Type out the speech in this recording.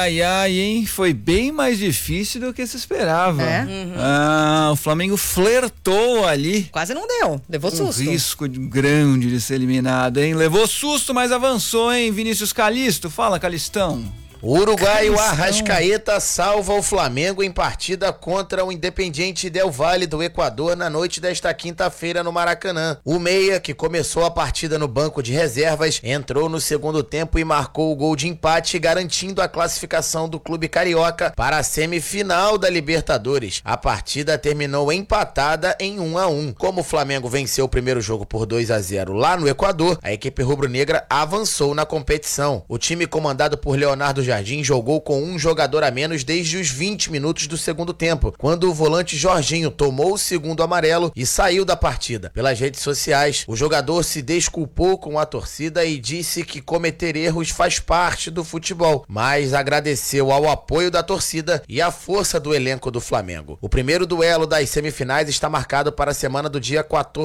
ai, hein? Foi bem mais difícil do que se esperava. O Flamengo flertou ali. Quase não deu, levou susto. Risco grande de ser eliminado, hein? Levou susto, mas avançou, hein? Vinícius Calisto, fala, Calistão. O uruguaio Arrascaeta salva o Flamengo em partida contra o Independiente Del Valle do Equador na noite desta quinta-feira no Maracanã. O meia, que começou a partida no banco de reservas, entrou no segundo tempo e marcou o gol de empate, garantindo a classificação do clube carioca para a semifinal da Libertadores. A partida terminou empatada em 1-1. Como o Flamengo venceu o primeiro jogo por 2-0 lá no Equador, a equipe rubro-negra avançou na competição. O time comandado por Leonardo Jardim jogou com um jogador a menos desde os 20 minutos do segundo tempo, quando o volante Jorginho tomou o segundo amarelo e saiu da partida. Pelas redes sociais, o jogador se desculpou com a torcida e disse que cometer erros faz parte do futebol, mas agradeceu ao apoio da torcida e à força do elenco do Flamengo. O primeiro duelo das semifinais está marcado para a semana do dia 14